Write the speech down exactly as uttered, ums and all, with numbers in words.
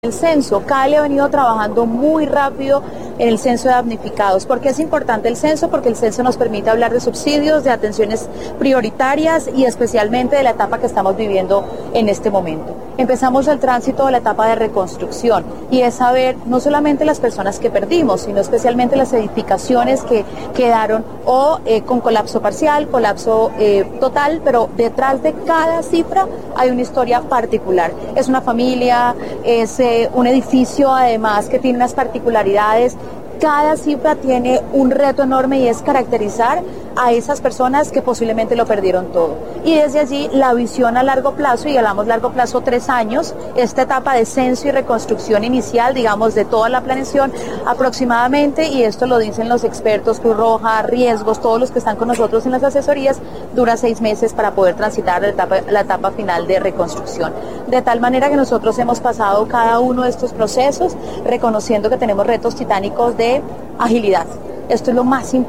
El censo, Cali ha venido trabajando muy rápido en el censo de damnificados. ¿Por qué es importante el censo? Porque el censo nos permite hablar de subsidios, de atenciones prioritarias y especialmente de la etapa que estamos viviendo en este momento. Empezamos el tránsito de la etapa de reconstrucción y es saber no solamente las personas que perdimos, sino especialmente las edificaciones que quedaron o eh, con colapso parcial, colapso eh, total, pero detrás de cada cifra hay una historia particular. Es una familia, es eh, un edificio además que tiene unas particularidades. Cada cifra tiene un reto enorme y es caracterizar a esas personas que posiblemente lo perdieron todo. Y desde allí la visión a largo plazo, y hablamos largo plazo tres años, esta etapa de censo y reconstrucción inicial, digamos, de toda la planeación aproximadamente, y esto lo dicen los expertos, Cruz Roja, riesgos, todos los que están con nosotros en las asesorías, dura seis meses para poder transitar la etapa, la etapa final de reconstrucción. De tal manera que nosotros hemos pasado cada uno de estos procesos reconociendo que tenemos retos titánicos de agilidad. Esto es lo más importante.